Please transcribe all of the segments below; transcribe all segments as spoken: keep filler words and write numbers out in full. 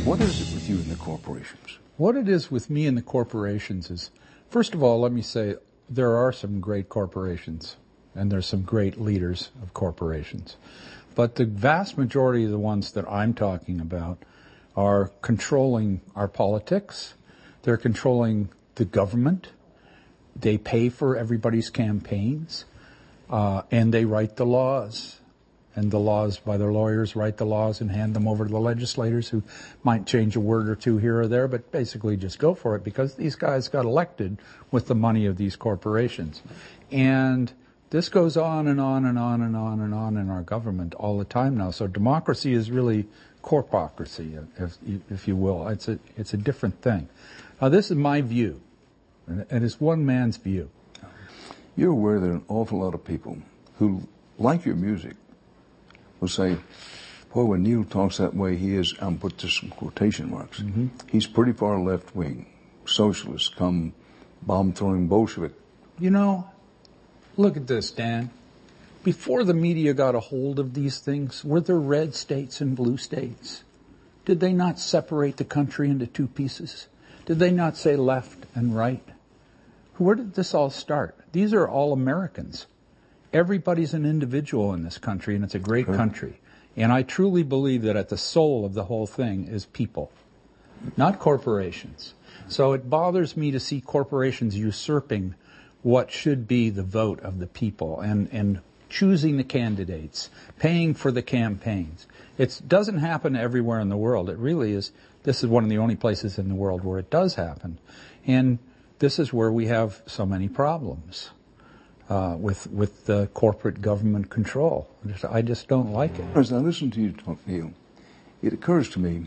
What is it with you and the corporations? What it is with me and the corporations is, first of all, let me say there are some great corporations and there's some great leaders of corporations. But the vast majority of the ones that I'm talking about are controlling our politics. They're controlling the government. They pay for everybody's campaigns. Uh, and they write the laws. And the laws, by their lawyers, write the laws and hand them over to the legislators who might change a word or two here or there, but basically just go for it because these guys got elected with the money of these corporations. And this goes on and on and on and on and on in our government all the time now. So democracy is really corpocracy, if, if you will. It's a, it's a different thing. Now, this is my view, and it's one man's view. You're aware that an awful lot of people who like your music will say, boy, when Neil talks that way, he is, I'll put this in quotation marks, mm-hmm. he's pretty far left-wing, socialist, come bomb-throwing Bolshevik. You know, look at this, Dan. Before the media got a hold of these things, were there red states and blue states? Did they not separate the country into two pieces? Did they not say left and right? Where did this all start? These are all Americans. Everybody's an individual in this country, and it's a great sure. country. And I truly believe that at the soul of the whole thing is people, not corporations. So it bothers me to see corporations usurping what should be the vote of the people and, and choosing the candidates, paying for the campaigns. It doesn't happen everywhere in the world. It really is. This is one of the only places in the world where it does happen. And this is where we have so many problems. Uh, with with the corporate government control. I just don't like it. As I listen to you talk, Neil, it occurs to me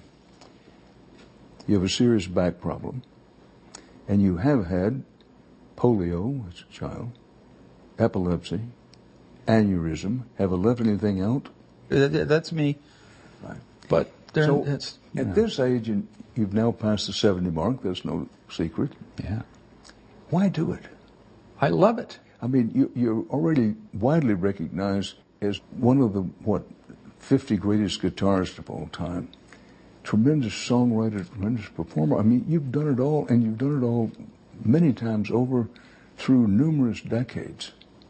you have a serious back problem, and you have had polio as a child, epilepsy, aneurysm. Have I left anything out? That's me. Right. But there, so it's, at know. this age, and you've now passed the seventy mark. There's no secret. Yeah. Why do it? I love it. I mean, you, you're already widely recognized as one of the, what, fifty greatest guitarists of all time. Tremendous songwriter, tremendous performer. I mean, you've done it all, and you've done it all many times over through numerous decades.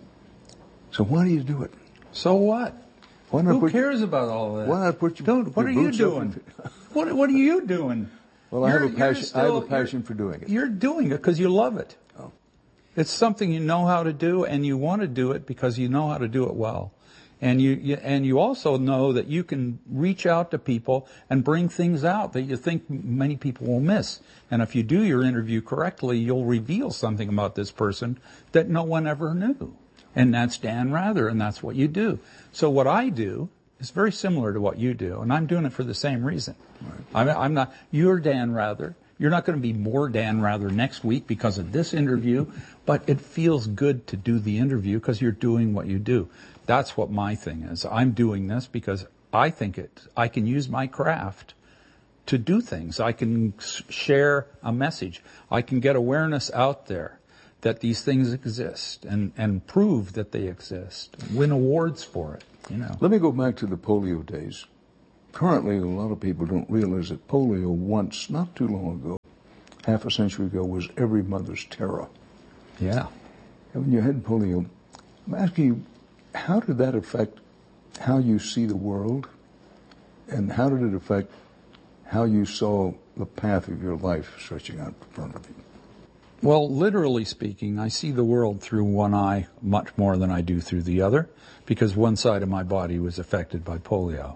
So why do you do it? So what? Why not Who put, cares about all that? Why not put your, Don't, what your are you boots doing? what, what are you doing? Well, I you're, have a passion. Still, I have a passion for doing it. You're doing it because you love it. Oh. It's something you know how to do, and you want to do it because you know how to do it well. And you, you and you also know that you can reach out to people and bring things out that you think many people will miss. And if you do your interview correctly, you'll reveal something about this person that no one ever knew. And that's Dan Rather, and that's what you do. So what I do is very similar to what you do, and I'm doing it for the same reason. Right. I'm, I'm not. You're Dan Rather. You're not going to be more Dan Rather next week because of this interview, but it feels good to do the interview because you're doing what you do. That's what my thing is. I'm doing this because I think it. I can use my craft to do things. I can share a message. I can get awareness out there that these things exist and, and prove that they exist. Win awards for it, you know. Let me go back to the polio days. Currently, a lot of people don't realize that polio once, not too long ago, half a century ago, was every mother's terror. Yeah. And when you had polio, I'm asking you, how did that affect how you see the world? And how did it affect how you saw the path of your life stretching out in front of you? Well, literally speaking, I see the world through one eye much more than I do through the other, because one side of my body was affected by polio.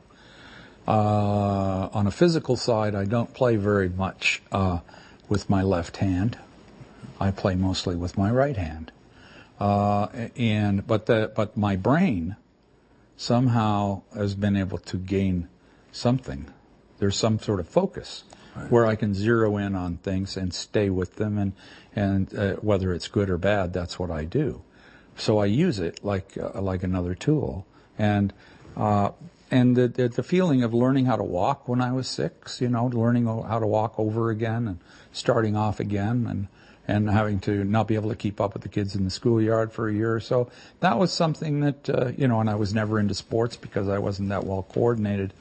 Uh, on a physical side, I don't play very much uh, with my left hand. I play mostly with my right hand. Uh, and but the but my brain somehow has been able to gain something. There's some sort of focus right. where I can zero in on things and stay with them, and and uh, whether it's good or bad, that's what I do. So I use it like uh, like another tool, and. Uh, And the, the, the feeling of learning how to walk when I was six, you know, learning how to walk over again and starting off again and, and having to not be able to keep up with the kids in the schoolyard for a year or so. That was something that, uh, you know, and I was never into sports because I wasn't that well coordinated.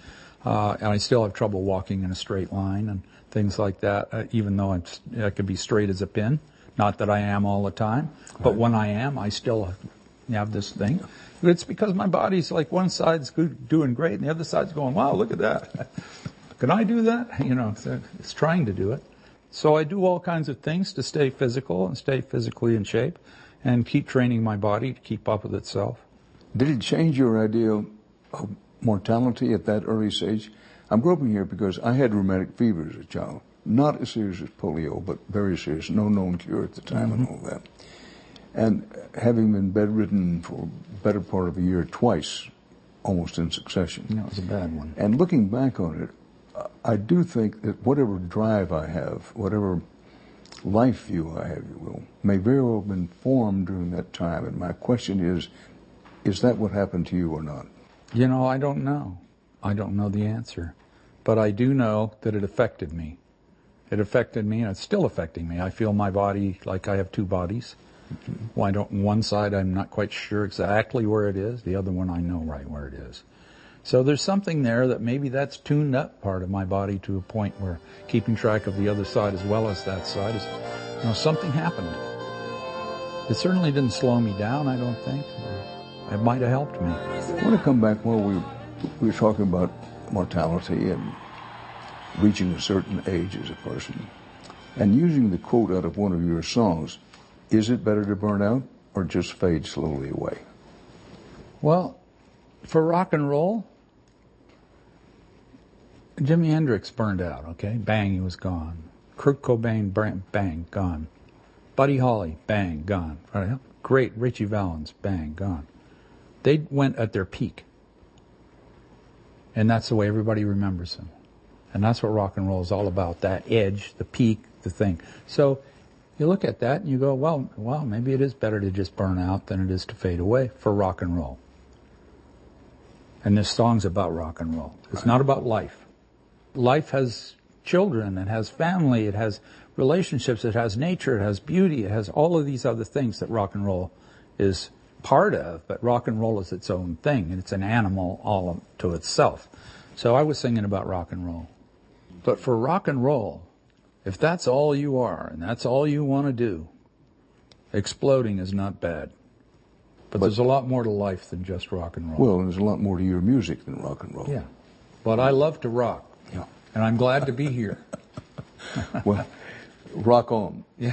Uh, and I still have trouble walking in a straight line and things like that, uh, even though I'm, I can be straight as a pin. Not that I am all the time, but right. when I am, I still have this thing. It's because my body's like one side's good, doing great and the other side's going, wow, look at that. Can I do that? You know, it's trying to do it. So I do all kinds of things to stay physical and stay physically in shape and keep training my body to keep up with itself. Did it change your idea of mortality at that early stage? I'm groping here because I had rheumatic fever as a child. Not as serious as polio, but very serious. No known cure at the time mm-hmm. and all that. And having been bedridden for a better part of a year twice, almost in succession. That was a bad one. And looking back on it, I do think that whatever drive I have, whatever life view I have, you will, may very well have been formed during that time. And my question is, is that what happened to you or not? You know, I don't know. I don't know the answer. But I do know that it affected me. It affected me, and it's still affecting me. I feel my body like I have two bodies. Mm-hmm. Well, I don't, one side I'm not quite sure exactly where it is. The other one I know right where it is. So there's something there that maybe that's tuned up part of my body to a point where keeping track of the other side as well as that side is, you know, something happened. It certainly didn't slow me down, I don't think. It might have helped me. I want to come back while we, we were talking about mortality and reaching a certain age as a person. And using the quote out of one of your songs, is it better to burn out or just fade slowly away? Well, for rock and roll, Jimi Hendrix burned out, okay? Bang, he was gone. Kurt Cobain, bang, gone. Buddy Holly, bang, gone. Right? Great. Richie Valens, bang, gone. They went at their peak. And that's the way everybody remembers them. And that's what rock and roll is all about, that edge, the peak, the thing. So you look at that and you go, well, well, maybe it is better to just burn out than it is to fade away for rock and roll. And this song's about rock and roll. It's not about life. Life has children, it has family, it has relationships, it has nature, it has beauty, it has all of these other things that rock and roll is part of, but rock and roll is its own thing, and it's an animal all to itself. So I was singing about rock and roll. But for rock and roll, if that's all you are, and that's all you want to do, exploding is not bad. But, but there's a lot more to life than just rock and roll. Well, there's a lot more to your music than rock and roll. Yeah. But I love to rock. Yeah. And I'm glad to be here. Well, rock on. Yeah.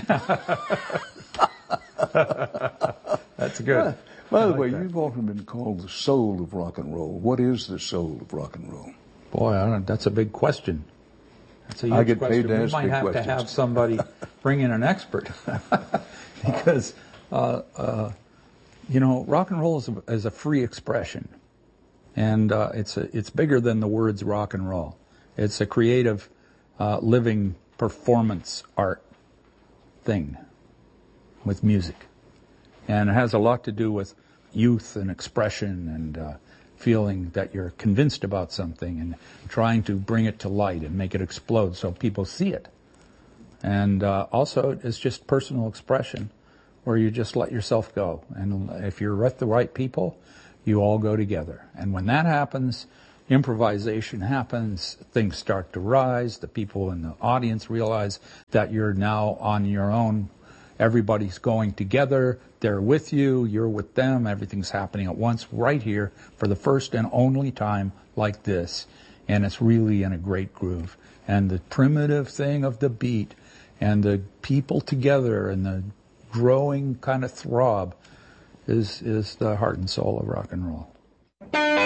That's good. By the like way, that. You've often been called the soul of rock and roll. What is the soul of rock and roll? Boy, I don't, that's a big question. That's a huge I get question. paid to we ask might big have questions. to have somebody bring in an expert. Because, uh, uh, you know, rock and roll is a, is a free expression. And uh, it's a, it's bigger than the words rock and roll. It's a creative, uh, living performance art thing with music. And it has a lot to do with youth and expression and uh, feeling that you're convinced about something and trying to bring it to light and make it explode so people see it. And uh, also it's just personal expression where you just let yourself go. And if you're with the right people, you all go together. And when that happens, improvisation happens, things start to rise, the people in the audience realize that you're now on your own. Everybody's going together, they're with you, you're with them, everything's happening at once right here for the first and only time like this. And it's really in a great groove. And the primitive thing of the beat and the people together and the growing kind of throb is is the heart and soul of rock and roll.